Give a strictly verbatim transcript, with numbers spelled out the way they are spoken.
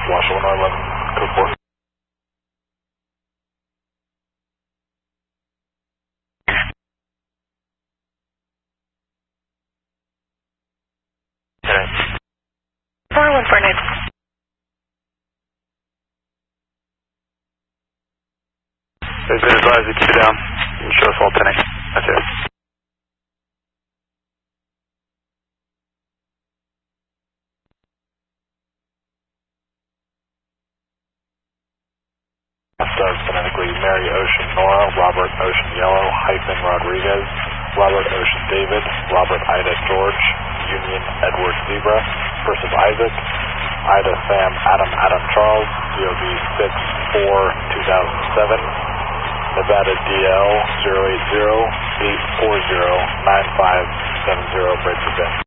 Wash one eleven, code four. four one four nine. There's been advised to keep it down. You show us all pinning. That's it. Does phonetically Mary Ocean Nora, Robert Ocean Yellow, hyphen Rodriguez, Robert Ocean David, Robert Ida George, Union Edward Zebra, versus Isaac, Ida Sam Adam Adam Charles, D O B six four two thousand seven, Nevada D L zero eight zero eight four zero nine five seven zero, break the